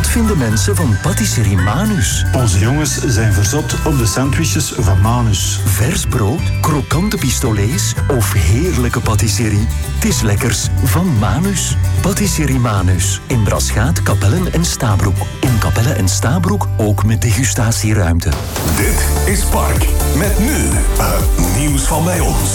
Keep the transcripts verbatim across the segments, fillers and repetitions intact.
Wat vinden mensen van patisserie Manus? Onze jongens zijn verzot op de sandwiches van Manus. Vers brood, krokante pistolets of heerlijke patisserie? Het is lekkers van Manus. Patisserie Manus. In Braschaat, Kapelle en Stabroek. In Kapelle en Stabroek ook met degustatieruimte. Dit is Park. Met nu het nieuws van bij ons.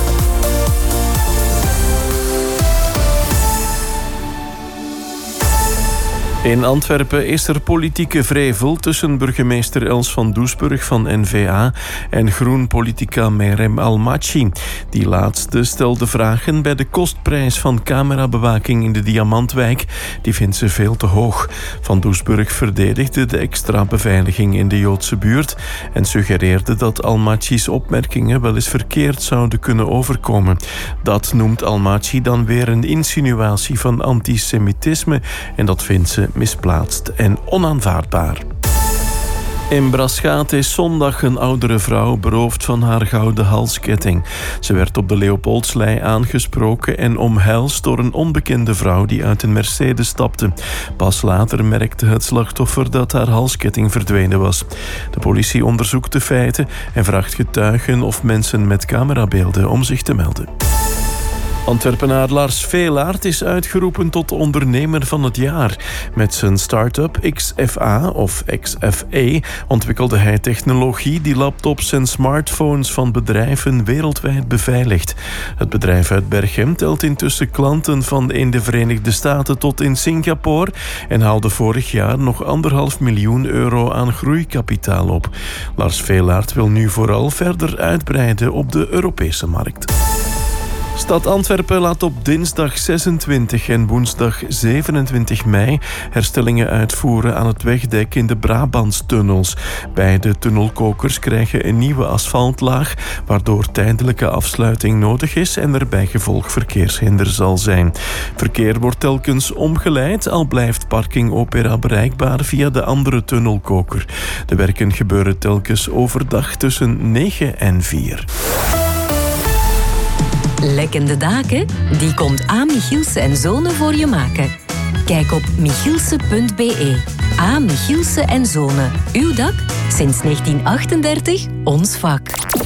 In Antwerpen is er politieke wrevel tussen burgemeester Els van Doesburg van N V A en groen-politica Merem Almachi. Die laatste stelde vragen bij de kostprijs van camerabewaking in de Diamantwijk. Die vindt ze veel te hoog. Van Doesburg verdedigde de extra beveiliging in de Joodse buurt en suggereerde dat Almachi's opmerkingen wel eens verkeerd zouden kunnen overkomen. Dat noemt Almachi dan weer een insinuatie van antisemitisme en dat vindt ze misplaatst en onaanvaardbaar. In Braschaat is zondag een oudere vrouw beroofd van haar gouden halsketting. Ze werd op de Leopoldslei aangesproken en omhelst door een onbekende vrouw die uit een Mercedes stapte. Pas later merkte het slachtoffer dat haar halsketting verdwenen was. De politie onderzoekt de feiten en vraagt getuigen of mensen met camerabeelden om zich te melden. Antwerpenaar Lars Veelaert is uitgeroepen tot ondernemer van het jaar. Met zijn start-up X F A of X F E ontwikkelde hij technologie die laptops en smartphones van bedrijven wereldwijd beveiligt. Het bedrijf uit Berchem telt intussen klanten van in de Verenigde Staten tot in Singapore en haalde vorig jaar nog anderhalf miljoen euro aan groeikapitaal op. Lars Veelaert wil nu vooral verder uitbreiden op de Europese markt. Stad Antwerpen laat op dinsdag zesentwintig en woensdag zevenentwintig mei herstellingen uitvoeren aan het wegdek in de Brabantstunnels. Beide tunnelkokers krijgen een nieuwe asfaltlaag, waardoor tijdelijke afsluiting nodig is en er bijgevolg verkeershinder zal zijn. Verkeer wordt telkens omgeleid, al blijft Parking Opera bereikbaar via de andere tunnelkoker. De werken gebeuren telkens overdag tussen negen en vier. Lekkende daken? Die komt A. Michielsen en Zonen voor je maken. Kijk op michielsen punt b e. A. Michielsen en Zonen. Uw dak? Sinds negentien achtendertig ons vak.